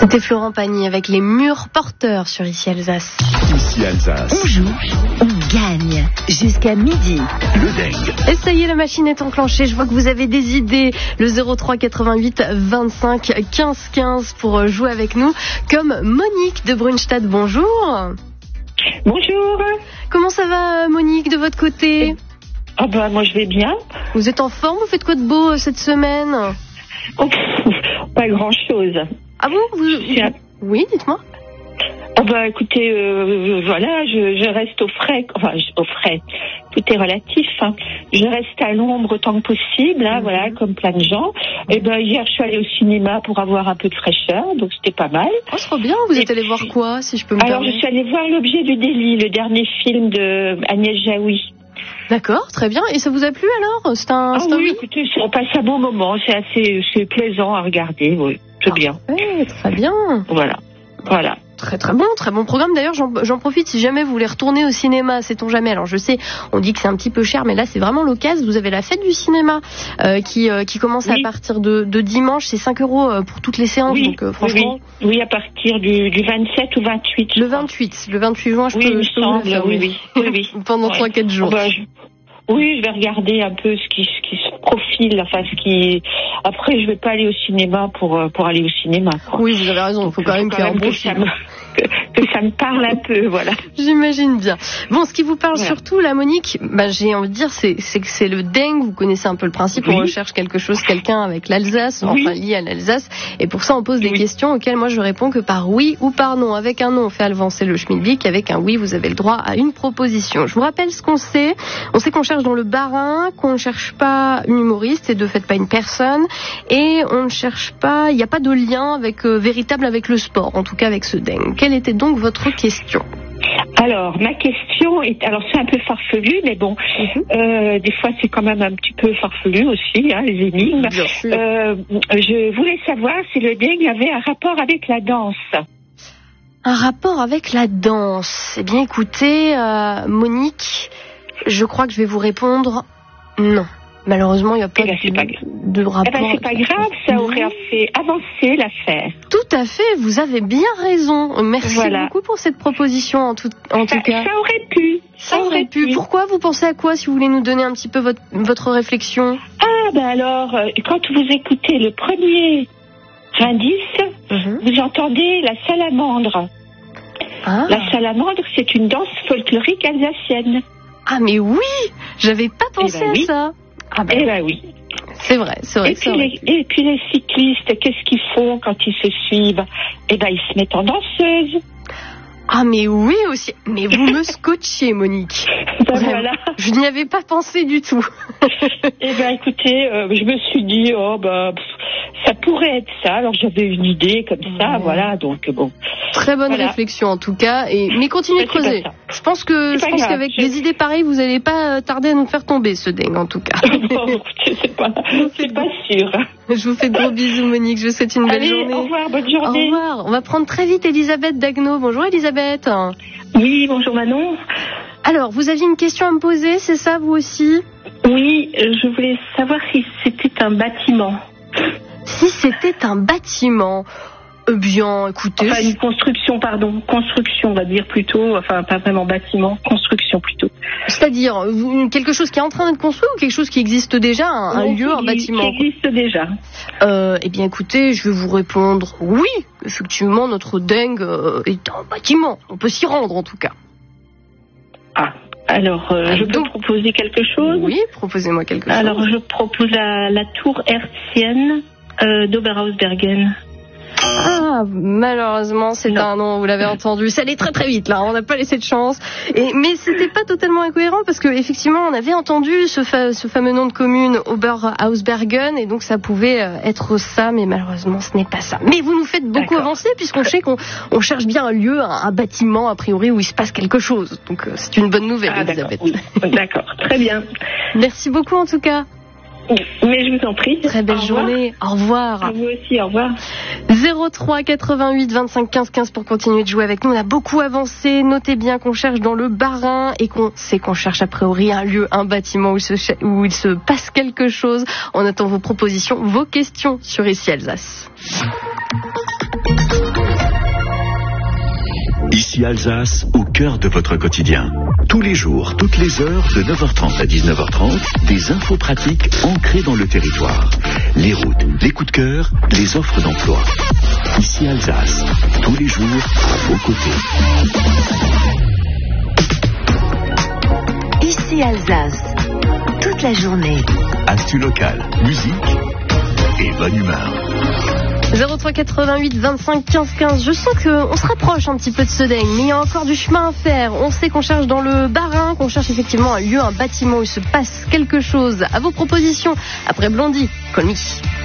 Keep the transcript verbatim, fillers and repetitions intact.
C'était Florent Pagny avec les murs porteurs sur Ici Alsace. Ici Alsace. On joue, on gagne. Jusqu'à midi. Le dingue. Et ça y est, la machine est enclenchée. Je vois que vous avez des idées. Le zéro trois quatre-vingt-huit vingt-cinq quinze quinze pour jouer avec nous. Comme Monique de Brunstadt. Bonjour. Bonjour. Comment ça va, Monique, de votre côté? Ah bah moi je vais bien. Vous êtes en forme? Vous faites quoi de beau euh, cette semaine? Oh, pas grand chose. Ah bon vous... Un... Oui, dites-moi. Oh bah écoutez, euh, voilà, je, je reste au frais, enfin au frais, tout est relatif. Hein. Je reste à l'ombre autant que possible, hein, mmh. voilà, comme plein de gens. Et ben hier je suis allée au cinéma pour avoir un peu de fraîcheur, donc c'était pas mal. Oh, c'est trop bien. Vous Et êtes allée puis... voir quoi, si je peux me Alors permettre? je suis allée voir L'Objet du délit, le dernier film de Agnès Jaoui. D'accord, très bien. Et ça vous a plu alors? C'est un, ah c'est un oui, oui écoutez, on passe un bon moment, c'est assez, c'est plaisant à regarder, oui, c'est ah, bien. Ouais, très bien. Voilà, voilà. Très très bon, très bon programme. D'ailleurs, j'en, j'en profite si jamais vous voulez retourner au cinéma, sait-on jamais. Alors je sais, on dit que c'est un petit peu cher, mais là c'est vraiment l'occasion. Vous avez la fête du cinéma euh, qui euh, qui commence oui. à partir de, de dimanche. C'est cinq euros pour toutes les séances. Oui, donc euh, franchement. Oui, oui, à partir du, du vingt-sept ou vingt-huit. Le vingt-huit, le vingt-huit juin, je oui, peux, je peux semble, vous le faire. Oui, oui, oui, oui. Pendant trois quatre jours. Oh, bah, je... Oui, je vais regarder un peu ce qui, ce qui se profile, enfin ce qui. Après, je vais pas aller au cinéma pour pour aller au cinéma. Quoi. Oui, vous avez raison. Il faut quand même qu'il y ait un bon film. Que, que ça me parle un peu, voilà. J'imagine bien. Bon, ce qui vous parle voilà. surtout, là, Monique, bah, j'ai envie de dire, c'est, c'est que c'est le dingue. Vous connaissez un peu le principe. Oui. On recherche quelque chose, quelqu'un avec l'Alsace, oui. enfin lié à l'Alsace. Et pour ça, on pose des oui. questions auxquelles moi je réponds que par oui ou par non. Avec un non, on fait avancer le schmilblick. Avec un oui, vous avez le droit à une proposition. Je vous rappelle ce qu'on sait. On sait qu'on cherche dans le Bas-Rhin, qu'on ne cherche pas une humoriste et de fait pas une personne. Et on ne cherche pas, il n'y a pas de lien avec, euh, véritable avec le sport, en tout cas avec ce dingue. Quelle était donc votre question? Alors, ma question est... Alors, c'est un peu farfelu, mais bon, mm-hmm. euh, des fois, c'est quand même un petit peu farfelu aussi, hein, les énigmes. Bien sûr. Euh, je voulais savoir si le dingue avait un rapport avec la danse. Un rapport avec la danse? Eh bien, écoutez, euh, Monique, je crois que je vais vous répondre non. Malheureusement, il n'y a pas, eh ben, de, pas de rapport. Eh ben, c'est pas grave, ça aurait fait avancer l'affaire. Tout à fait, vous avez bien raison. Merci voilà. beaucoup pour cette proposition, en tout, en ça, tout cas. Ça aurait pu. Ça, ça aurait pu. pu. Pourquoi? Vous pensez à quoi, si vous voulez nous donner un petit peu votre, votre réflexion? Ah, ben alors, quand vous écoutez le premier indice, mm-hmm. vous entendez la salamandre. Ah. La salamandre, c'est une danse folklorique alsacienne. Ah, mais oui! J'avais pas pensé eh ben, à oui. ça. Ah ben, eh ben oui. C'est vrai, c'est vrai. Et puis, les, et puis les cyclistes, qu'est-ce qu'ils font quand ils se suivent? Eh ben, ils se mettent en danseuse. Ah mais oui aussi. Mais vous me scotchez, Monique. Ben voilà. Je n'y avais pas pensé du tout. Eh ben écoutez, euh, je me suis dit, oh ben, pff, ça pourrait être ça. Alors j'avais une idée comme ça, mmh. voilà. Donc bon. Très bonne voilà. réflexion en tout cas. Et mais continuez de creuser. Je pense que je pense grave. qu'avec je... des idées pareilles, vous n'allez pas tarder à nous faire tomber ce dingue en tout cas. Bon, écoutez, c'est pas, c'est pas sûr. Je vous fais de gros bisous, Monique. Je vous souhaite une belle Allez, journée. Au revoir, bonne journée. Au revoir. On va prendre très vite Elisabeth Dagno. Bonjour Elisabeth. Oui, bonjour Manon. Alors, vous aviez une question à me poser, c'est ça vous aussi? Oui, je voulais savoir si c'était un bâtiment. Si c'était un bâtiment. Eh bien, écoutez... Enfin, une construction, pardon. Construction, on va dire plutôt. Enfin, pas vraiment bâtiment, construction plutôt. C'est-à-dire, quelque chose qui est en train d'être construit ou quelque chose qui existe déjà, un, un lieu, un bâtiment? Qui existe déjà. Euh, eh bien, écoutez, je vais vous répondre oui. Effectivement, notre dingue euh, est un bâtiment. On peut s'y rendre, en tout cas. Ah, alors, euh, ah, je peux donc proposer quelque chose? Oui, proposez-moi quelque chose. Alors, je propose la, la tour hertzienne euh, d'Oberhausbergen. Ah, malheureusement, c'est non. un nom, vous l'avez entendu. Ça allait très très vite, là, on n'a pas laissé de chance. Et, mais c'était pas totalement incohérent parce que effectivement, on avait entendu ce, fa- ce fameux nom de commune, Oberhausbergen, et donc ça pouvait être ça, mais malheureusement, ce n'est pas ça. Mais vous nous faites beaucoup D'accord. avancer puisqu'on sait qu'on on cherche bien un lieu, un, un bâtiment, a priori, où il se passe quelque chose. Donc c'est une bonne nouvelle, ah, Elisabeth. D'accord, oui. D'accord, très bien. Merci beaucoup en tout cas. Mais je vous en prie. Très belle au journée. Au revoir. À vous aussi, au revoir. zéro trois quatre-vingt-huit vingt-cinq quinze quinze pour continuer de jouer avec nous. On a beaucoup avancé. Notez bien qu'on cherche dans le Bas-Rhin et qu'on sait qu'on cherche a priori un lieu, un bâtiment où il se, où il se passe quelque chose. On attend vos propositions, vos questions sur Ici Alsace. Ici Alsace, au cœur de votre quotidien. Tous les jours, toutes les heures, de neuf heures trente à dix-neuf heures trente, des infos pratiques ancrées dans le territoire. Les routes, les coups de cœur, les offres d'emploi. Ici Alsace, tous les jours, à vos côtés. Ici Alsace, toute la journée. Actu locale, musique et bonne humeur. zéro trois quatre-vingt-huit vingt-cinq quinze quinze. Je sens qu'on se rapproche un petit peu de ce dingue, mais il y a encore du chemin à faire. On sait qu'on cherche dans le Bas-Rhin, qu'on cherche effectivement un lieu, un bâtiment où il se passe quelque chose. À vos propositions, après Blondie, Call Me.